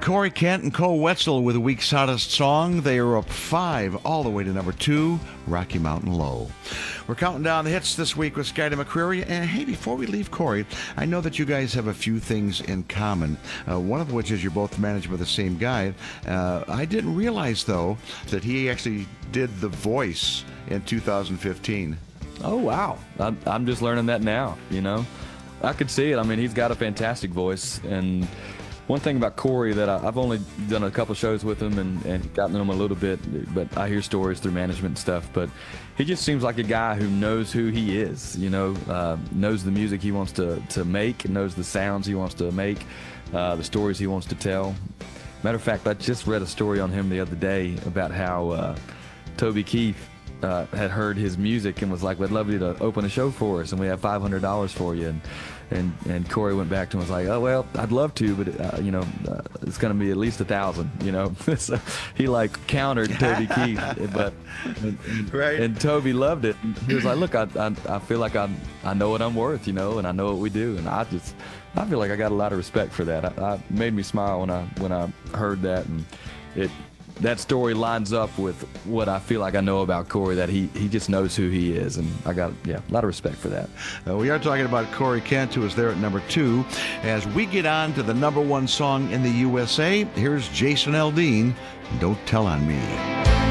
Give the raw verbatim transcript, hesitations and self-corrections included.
Corey Kent and Cole Wetzel with the week's hottest song. They are up five all the way to number two, Rocky Mountain Low. We're counting down the hits this week with Skye McCreary. And hey, before we leave Corey, I know that you guys have a few things in common. Uh, one of which is you're both managed by the same guy. Uh, I didn't realize, though, that he actually did The Voice in two thousand fifteen. Oh, wow. I'm, I'm just learning that now, you know. I could see it. I mean, he's got a fantastic voice. And one thing about Corey that I, I've only done a couple shows with him and, and gotten to know him a little bit, but I hear stories through management and stuff. But he just seems like a guy who knows who he is, you know, uh, knows the music he wants to, to make, knows the sounds he wants to make, uh, the stories he wants to tell. Matter of fact, I just read a story on him the other day about how uh, Toby Keith uh, had heard his music and was like, "We'd love you to open a show for us, and we have five hundred dollars for you." And And and Corey went back to him and was like, "Oh, well, I'd love to, but, uh, you know, uh, it's going to be at least a thousand, you know." So he, like, countered Toby Keith, but and, and, right. and Toby loved it. He was like, "Look, I, I I feel like I I know what I'm worth, you know, and I know what we do." And I just, I feel like I got a lot of respect for that. I, I made me smile when I when I heard that, and it that story lines up with what I feel like I know about Corey, that he, he just knows who he is, and I got, yeah, a lot of respect for that. Uh, we are talking about Corey Kent, who is there at number two. As we get on to the number one song in the U S A, here's Jason Aldean, "Don't Tell on Me."